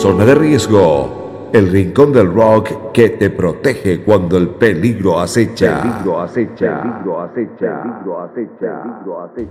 Zona de Riesgo, el rincón del rock que te protege cuando el peligro acecha.